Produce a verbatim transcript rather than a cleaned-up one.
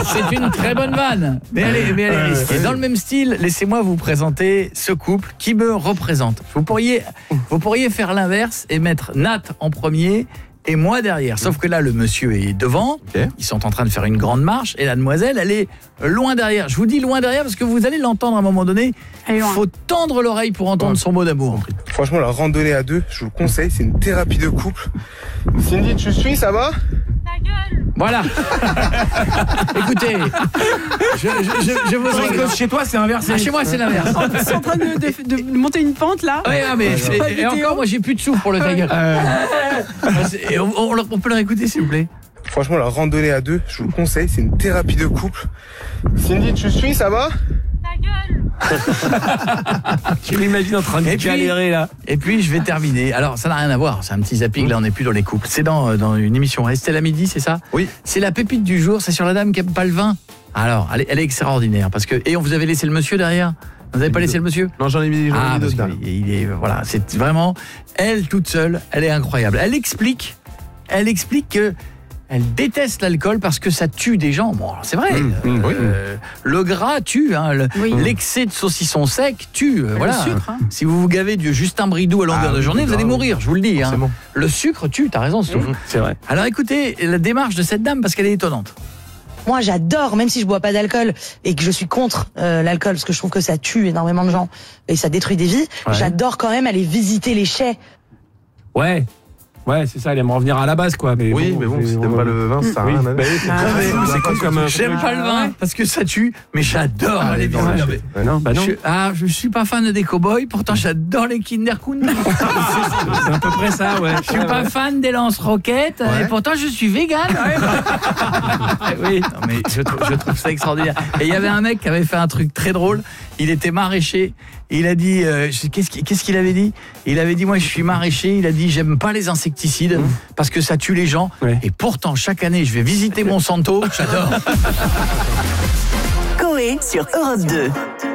C'est une très bonne vanne. Mais allez, mais allez, risquée. Dans le même style, laissez-moi vous présenter ce couple qui me représente. Vous pourriez, vous pourriez faire l'inverse et mettre Nat en premier et moi derrière. Sauf que là, le monsieur est devant. Okay. Ils sont en train de faire une grande marche et la demoiselle, elle est loin derrière. Je vous dis loin derrière parce que vous allez l'entendre à un moment donné. Il faut tendre l'oreille pour entendre ouais. son mot d'amour. Franchement, la randonnée à deux, je vous le conseille, c'est une thérapie de couple. Cindy, tu suis, ça va ? Ta gueule. Voilà. Écoutez, je, je, je, je vous que chez toi c'est inversé. Ah, chez moi c'est l'inverse. On est en train de, de, de monter une pente là. Oui, non, mais c'est, et encore moi j'ai plus de souffle pour le ta gueule. Euh... Et on, on, on peut le réécouter s'il vous plaît. Franchement, la randonnée à deux, je vous le conseille, c'est une thérapie de couple. Cindy, tu suis, ça va ? Ta gueule. Je l'imagine en train de galérer là. Et puis je vais terminer. Alors ça n'a rien à voir, c'est un petit zapping, là on n'est plus dans les couples. C'est dans, dans une émission Restez la midi, c'est ça ? Oui. C'est la pépite du jour, c'est sur la dame qui n'aime pas le vin. Alors, elle est, elle est extraordinaire parce que et on vous avait laissé le monsieur derrière. Vous n'avez pas laissé le monsieur ? Non, j'en ai mis, j'en ah, ai mis parce d'autres. Il est voilà, c'est vraiment elle toute seule, elle est incroyable. Elle explique, elle explique que elle déteste l'alcool parce que ça tue des gens. Bon, c'est vrai. Mmh, euh, oui. euh, le gras tue. Hein, le, oui. L'excès de saucisson sec tue. Euh, voilà. Le sucre. Hein. Si vous vous gavez de Justin Bridou à longueur ah, de journée, vous allez mourir. Je vous le dis. Hein. Le sucre tue. T'as raison. C'est, mmh, c'est vrai. Alors écoutez la démarche de cette dame parce qu'elle est étonnante. Moi, j'adore, même si je bois pas d'alcool et que je suis contre euh, l'alcool parce que je trouve que ça tue énormément de gens et ça détruit des vies. Ouais. J'adore quand même aller visiter les chais. Ouais. Ouais, c'est ça, elle aime revenir à la base, quoi. Mais oui, bon, mais bon, si t'aimes pas le vin, ça sert à rien. C'est con comme un... J'aime pas le vin parce que ça tue, mais j'adore ah, aller visiter. Ouais, bah non, bah non. Je, ah, je suis pas fan des cow-boys, pourtant j'adore les Kinder Kunde. C'est à peu près ça, ouais. Je suis ouais, pas ouais. fan des lance-roquettes, ouais. Et pourtant je suis vegan. Oui, non, mais je, je trouve ça extraordinaire. Et il y avait un mec qui avait fait un truc très drôle. Il était maraîcher. Il a dit, euh, qu'est-ce, qu'il, qu'est-ce qu'il avait dit ? Il avait dit, moi je suis maraîcher. Il a dit, j'aime pas les insecticides mmh. parce que ça tue les gens. Ouais. Et pourtant, chaque année, je vais visiter Monsanto. J'adore. Coé sur Europe deux.